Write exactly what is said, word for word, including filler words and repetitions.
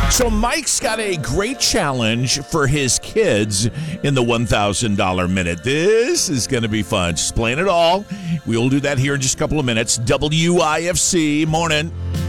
So Mike's got a great challenge for his kids in the one thousand dollars minute. This is going to be fun. Just playing it all. We'll do that here in just a couple of minutes. W I F C, morning.